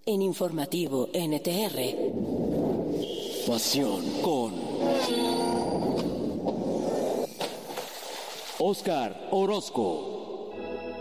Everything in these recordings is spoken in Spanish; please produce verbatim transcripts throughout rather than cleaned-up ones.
En Informativo N T R. Pasión con Óscar Orozco.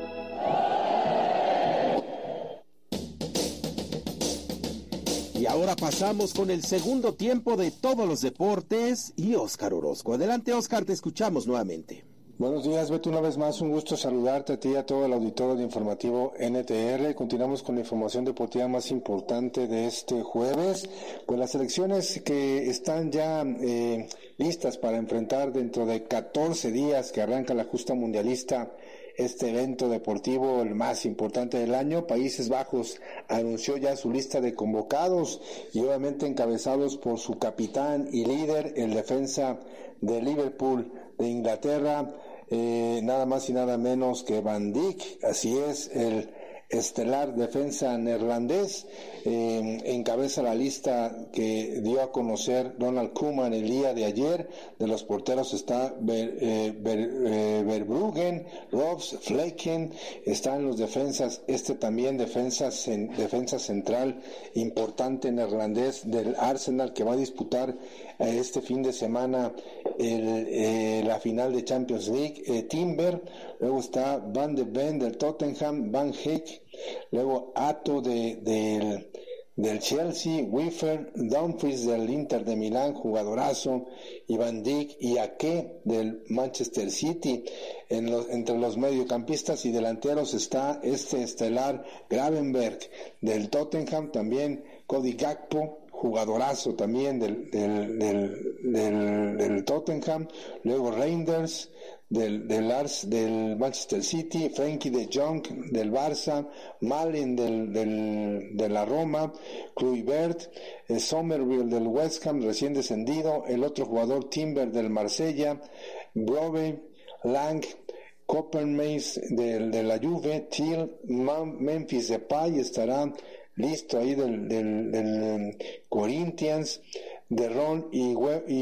Y ahora pasamos con el segundo tiempo de todos los deportes y Óscar Orozco. Adelante, Óscar, te escuchamos nuevamente. Buenos días, Beto, una vez más, un gusto saludarte a ti y a todo el auditorio de Informativo N T R. Continuamos con la información deportiva más importante de este jueves, con las selecciones que están ya eh, listas para enfrentar dentro de catorce días que arranca la justa mundialista, este evento deportivo, el más importante del año. Países Bajos anunció ya su lista de convocados y obviamente encabezados por su capitán y líder, el defensa de Liverpool de Inglaterra, eh, nada más y nada menos que Van Dijk. Así es, el estelar defensa neerlandés, eh, encabeza la lista que dio a conocer Ronald Koeman el día de ayer. De los porteros está Ver, eh, Ver, eh, Verbruggen, Robs, Flecken, están los defensas, este también defensa, cen, defensa central importante neerlandés del Arsenal, que va a disputar eh, este fin de semana el, eh, la final de Champions League, eh, Timber. Luego está Van de Ven del Tottenham, Van Heek, luego Ato de, de, del Chelsea, Wiffer, Dumfries del Inter de Milán, jugadorazo, y Van Dijk y Ake del Manchester City. En los, entre los mediocampistas y delanteros está este estelar Gravenberg del Tottenham, también Cody Gakpo, jugadorazo también del, del, del, del, del Tottenham, luego Reinders del, del, Ars, del Manchester City, Frenkie de Jong del Barça, Malen del, del, de la Roma, Kluivert, eh, Somerville del West Ham recién descendido, el otro jugador Timber del Marsella, Brobe, Lang, Coppermace de, de la Juve, Thiel, Memphis Depay estará listo ahí del, del, del Corinthians, de Ron y, We, y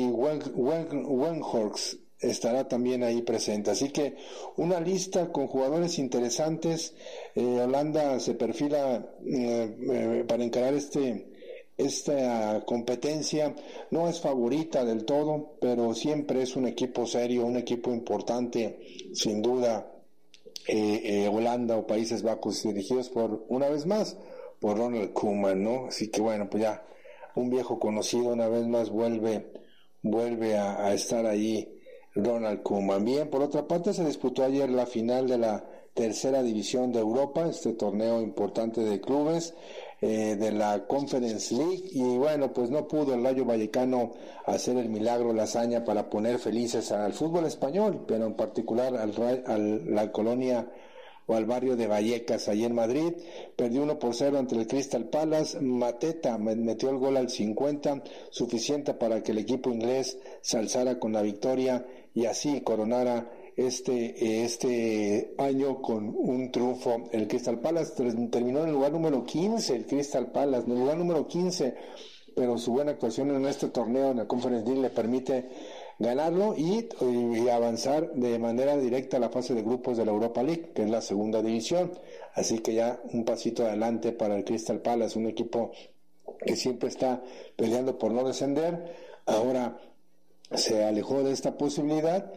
Wenhorst estará también ahí presente. Así que una lista con jugadores interesantes. eh, Holanda se perfila eh, eh, para encarar este esta competencia. No es favorita del todo, pero siempre es un equipo serio, un equipo importante, sin duda. eh, eh, Holanda o Países Bajos, dirigidos por, una vez más, por Ronald Koeman, ¿no? Así que bueno, pues ya un viejo conocido una vez más vuelve vuelve a, a estar ahí Ronald Koeman. Bien, por otra parte se disputó ayer la final de la tercera división de Europa, este torneo importante de clubes eh, de la Conference League, y bueno, pues no pudo el Rayo Vallecano hacer el milagro, la hazaña para poner felices al fútbol español, pero en particular al, al la colonia o al barrio de Vallecas, ahí en Madrid. Perdió uno por cero ante el Crystal Palace. Mateta metió el gol al cincuenta, suficiente para que el equipo inglés se alzara con la victoria y así coronara este este año con un triunfo. El Crystal Palace terminó en el lugar número quince, el Crystal Palace, en el lugar número quince, pero su buena actuación en este torneo, en la Conference League, le permite ganarlo y, y avanzar de manera directa a la fase de grupos de la Europa League, que es la segunda división. Así que ya un pasito adelante para el Crystal Palace, un equipo que siempre está peleando por no descender. Ahora se alejó de esta posibilidad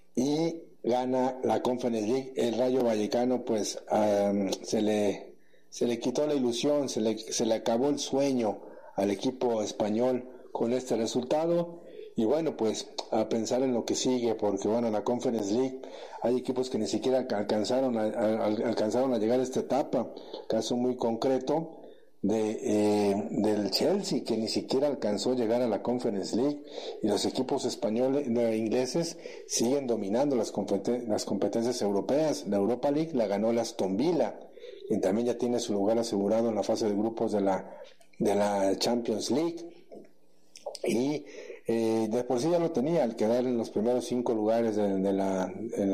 y gana la Conference League. El Rayo Vallecano, pues um, se le se le quitó la ilusión, se le se le acabó el sueño al equipo español con este resultado. Y bueno, pues a pensar en lo que sigue, porque bueno, en la Conference League hay equipos que ni siquiera alcanzaron a, a, alcanzaron a llegar a esta etapa. Caso muy concreto de eh, del Chelsea, que ni siquiera alcanzó a llegar a la Conference League, y los equipos españoles, no, ingleses, siguen dominando las, competen- las competencias europeas. La Europa League la ganó el Aston Villa, y también ya tiene su lugar asegurado en la fase de grupos de la de la Champions League. Y eh, de por sí ya lo tenía al quedar en los primeros cinco lugares de, de la en